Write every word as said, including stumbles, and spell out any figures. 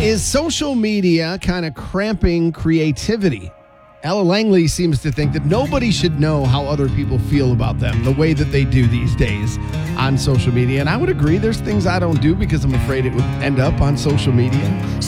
Is social media kind of cramping creativity? Ella Langley seems to think that nobody should know how other people feel about them the way that they do these days on social media. And I would agree, there's things I don't do because I'm afraid it would end up on social media.